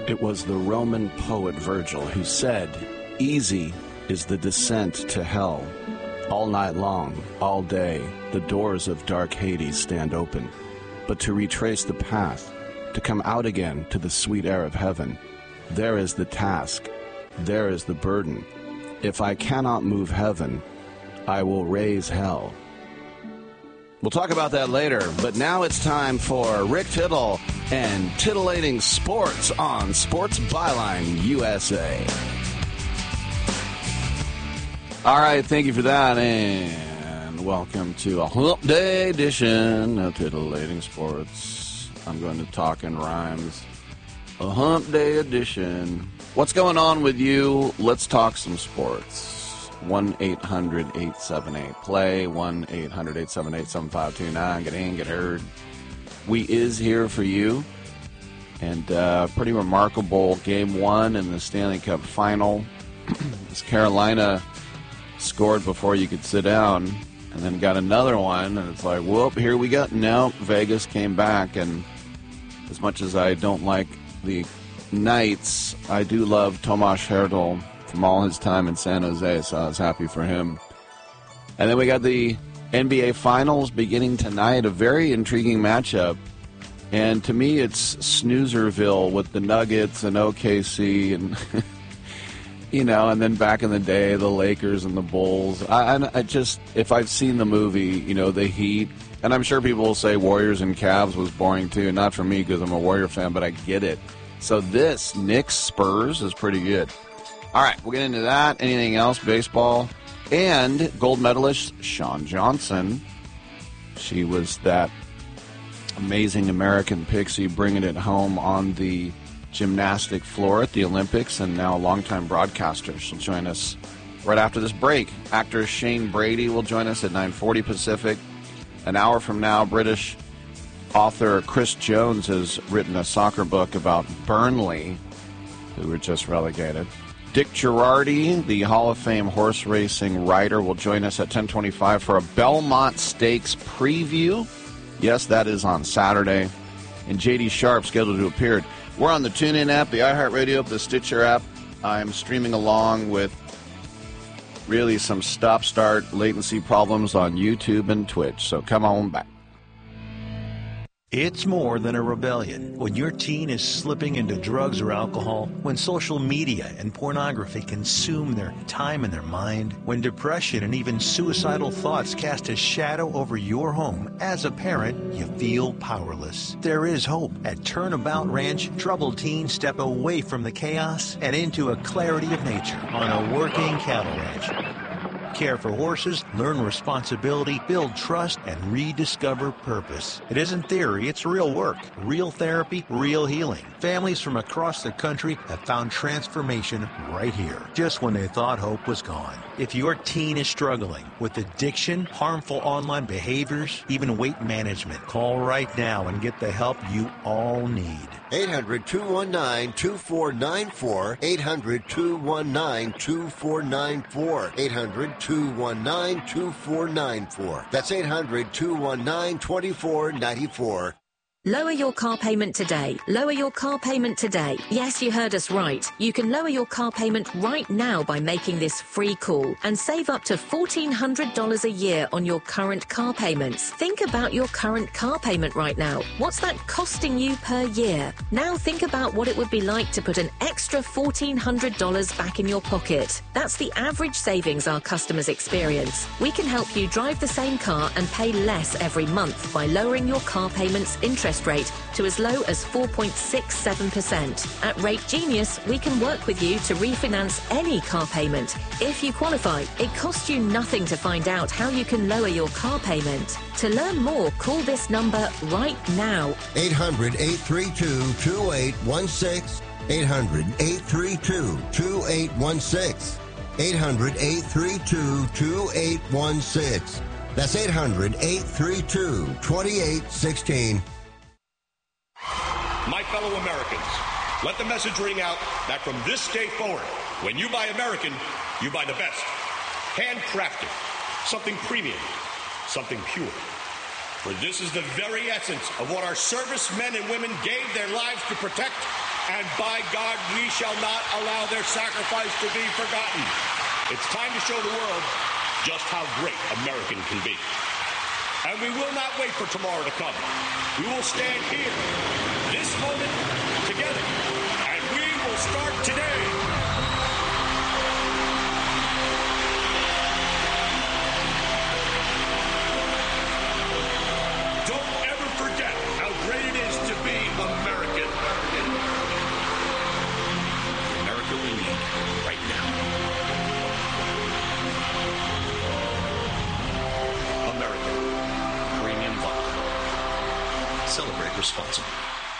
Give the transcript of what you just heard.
It was the Roman poet Virgil who said, "Easy is the descent to hell. All night long, all day, the doors of dark Hades stand open. But to retrace the path, to come out again to the sweet air of heaven, there is the task, there is the burden. If I cannot move heaven, I will raise hell." We'll talk about that later, but now it's time for Rick Tittle and titillating sports on Sports Byline USA. All right, thank you for that, and welcome to a Hump Day edition of Titillating Sports. I'm going to talk in rhymes. A Hump Day edition. What's going on with you? Let's talk some sports. 1-800-878-PLAY, 1-800-878-7529. Get in, get heard. We is here for you. And pretty remarkable Game 1 in the Stanley Cup Final. As Carolina scored before you could sit down and then got another one. And it's like, whoop, here we go. Now Vegas came back. And as much as I don't like the Knights, I do love Tomas Hertl from all his time in San Jose, so I was happy for him. And then we got the NBA Finals beginning tonight, a very intriguing matchup. And to me, it's Snoozerville with the Nuggets and OKC and, and then back in the day, the Lakers and the Bulls. I just, if I've seen the movie, the Heat, and I'm sure people will say Warriors and Cavs was boring too. Not for me because I'm a Warrior fan, but I get it. So this, Knicks Spurs, is pretty good. All right, we'll get into that. Anything else? Baseball. And gold medalist Shawn Johnson. She was that amazing American pixie bringing it home on the gymnastic floor at the Olympics, and now a longtime broadcaster. She'll join us right after this break. Actor Shane Brady will join us at 9:40 Pacific. An hour from now, British author Chris Jones has written a soccer book about Burnley, who were just relegated. Dick Girardi, the Hall of Fame horse racing rider, will join us at 10:25 for a Belmont Stakes preview. Yes, that is on Saturday. And J.D. Sharp scheduled to appear. We're on the TuneIn app, the iHeartRadio app, the Stitcher app. I'm streaming along with really some stop-start latency problems on YouTube and Twitch. So come on back. It's more than a rebellion. When your teen is slipping into drugs or alcohol, when social media and pornography consume their time and their mind, when depression and even suicidal thoughts cast a shadow over your home, as a parent, you feel powerless. There is hope. At Turnabout Ranch, troubled teens step away from the chaos and into a clarity of nature on a working cattle ranch. Care for horses, learn responsibility, build trust, and rediscover purpose. It isn't theory, it's real work, real therapy, real healing. Families from across the country have found transformation right here, just when they thought hope was gone. If your teen is struggling with addiction, harmful online behaviors, even weight management, call right now and get the help you all need. 800-219-2494, 800-219-2494, 800-219-2494. That's 800-219-2494. Lower your car payment today. Lower your car payment today. Yes, you heard us right. You can lower your car payment right now by making this free call and save up to $1,400 a year on your current car payments. Think about your current car payment right now. What's that costing you per year? Now think about what it would be like to put an extra $1,400 back in your pocket. That's the average savings our customers experience. We can help you drive the same car and pay less every month by lowering your car payment's interest rate to as low as 4.67%. At Rate Genius, we can work with you to refinance any car payment. If you qualify, it costs you nothing to find out how you can lower your car payment. To learn more, call this number right now. 800-832-2816. 800-832-2816. 800-832-2816. That's 800-832-2816. My fellow Americans, let the message ring out that from this day forward, when you buy American, you buy the best. Handcrafted, something premium, something pure. For this is the very essence of what our servicemen and women gave their lives to protect And by God, we shall not allow their sacrifice to be forgotten. It's time to show the world just how great American can be. And we will not wait for tomorrow to come. We will stand here, this moment, together. And we will start today. Don't ever forget how great it is to be American. America we need right now. American Premium Vodka. Celebrate responsibly.